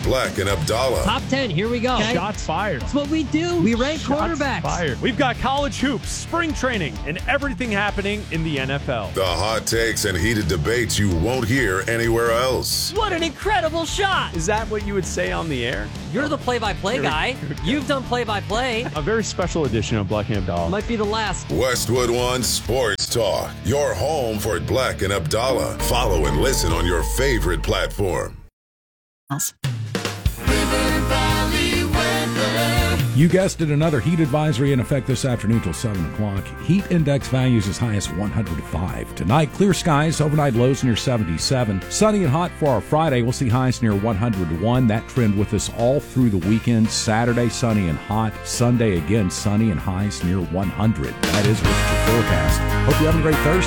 Black and Abdallah. Top 10, here we go. Okay. Shots fired. That's what we do. We rank quarterbacks. Fired. We've got college hoops, spring training, and everything happening in the NFL. The hot takes and heated debates you won't hear anywhere else. What an incredible shot. Is that what you would say on the air? You're the play-by-play guy. You've done play-by-play. A very special edition of Black and Abdallah. Might be the last. Westwood One Sports Talk. Your home for Black and Abdallah. Follow and listen on your favorite platform. You guessed it, another heat advisory in effect this afternoon till 7 o'clock. Heat index values as high as 105. Tonight, clear skies, overnight lows near 77. Sunny and hot for our Friday. We'll see highs near 101. That trend with us all through the weekend. Saturday, sunny and hot. Sunday, again, sunny and highs near 100. That is what's your forecast. Hope you're having a great Thursday.